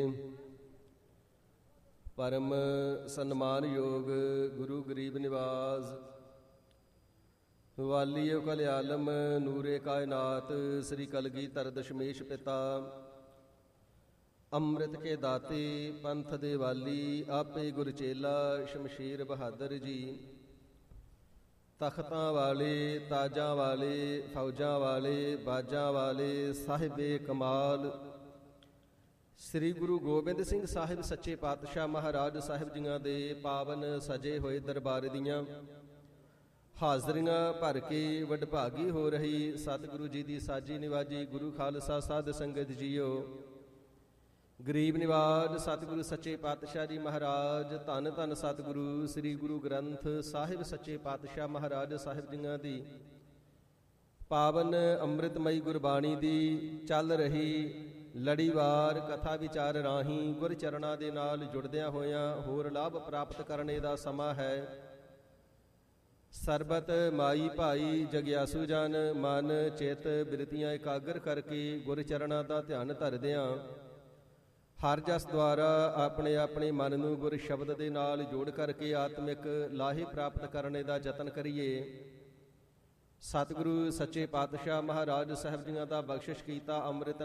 ਪਰਮ ਸਨਮਾਨਯੋਗ ਗੁਰੂ ਗਰੀਬ ਨਿਵਾਸ ਵਾਲੀਏ ਕਲ ਆਲਮ ਨੂਰੇ ਕਾਇਨਾਤ ਸ੍ਰੀ ਕਲਗੀਧਰ ਦਸ਼ਮੇਸ਼ ਪਿਤਾ ਅੰਮ੍ਰਿਤ ਕੇ ਦਾਤੇ ਪੰਥ ਦੇ ਵਾਲੀ ਆਪੇ ਗੁਰਚੇਲਾ ਸ਼ਮਸ਼ੀਰ ਬਹਾਦਰ ਜੀ ਤਖਤਾਂ ਵਾਲੇ ਤਾਜਾਂ ਵਾਲੇ ਫੌਜਾਂ ਵਾਲੇ ਬਾਜਾਂ ਵਾਲੇ ਸਾਹਿਬੇ ਕਮਾਲ ਸ੍ਰੀ ਗੁਰੂ ਗੋਬਿੰਦ ਸਿੰਘ ਸਾਹਿਬ ਸੱਚੇ ਪਾਤਸ਼ਾਹ ਮਹਾਰਾਜ ਸਾਹਿਬ ਜੀਆਂ ਦੇ ਪਾਵਨ ਸਜੇ ਹੋਏ ਦਰਬਾਰ ਦੀਆਂ ਹਾਜ਼ਰੀਆਂ ਭਰ ਕੇ ਵਡਭਾਗੀ ਹੋ ਰਹੀ ਸਤਿਗੁਰੂ ਜੀ ਦੀ ਸਾਜੀ ਨਿਵਾਜੀ ਗੁਰੂ ਖਾਲਸਾ ਸਾਧ ਸੰਗਤ ਜੀਓ। ਗਰੀਬ ਨਿਵਾਜ ਸਤਿਗੁਰੂ ਸੱਚੇ ਪਾਤਸ਼ਾਹ ਜੀ ਮਹਾਰਾਜ ਧੰਨ ਧੰਨ ਸਤਿਗੁਰੂ ਸ੍ਰੀ ਗੁਰੂ ਗ੍ਰੰਥ ਸਾਹਿਬ ਸੱਚੇ ਪਾਤਸ਼ਾਹ ਮਹਾਰਾਜ ਸਾਹਿਬ ਜੀਆਂ ਦੀ ਪਾਵਨ ਅੰਮ੍ਰਿਤਮਈ ਗੁਰਬਾਣੀ ਦੀ ਚੱਲ ਰਹੀ ਲੜੀਵਾਰ ਕਥਾ ਵਿਚਾਰ ਰਾਹੀਂ ਗੁਰ ਚਰਨਾਂ ਦੇ ਨਾਲ ਜੁੜਦਿਆਂ ਹੋਇਆਂ ਹੋਰ ਲਾਭ ਪ੍ਰਾਪਤ ਕਰਨੇ ਦਾ ਸਮਾਂ ਹੈ। ਸਰਬਤ ਮਾਈ ਭਾਈ ਜਗਿਆਸੂ ਜਨ ਮਨ ਚਿੱਤ ਬਿਰਤੀਆਂ ਇਕਾਗਰ ਕਰਕੇ ਗੁਰ ਚਰਨਾਂ ਦਾ ਧਿਆਨ ਧਰਦਿਆਂ ਹਰ ਜਸ ਦੁਆਰਾ ਆਪਣੇ ਆਪਣੇ ਮਨ ਨੂੰ ਗੁਰ ਸ਼ਬਦ ਦੇ ਨਾਲ ਜੋੜ ਕਰਕੇ ਆਤਮਿਕ ਲਾਹੇ ਪ੍ਰਾਪਤ ਕਰਨੇ ਦਾ ਯਤਨ ਕਰੀਏ। ਸਤਿਗੁਰੂ ਸੱਚੇ ਪਾਤਸ਼ਾਹ ਮਹਾਰਾਜ ਸਾਹਿਬ ਜੀਆਂ ਦਾ ਬਖਸ਼ਿਸ਼ ਕੀਤਾ ਅੰਮ੍ਰਿਤ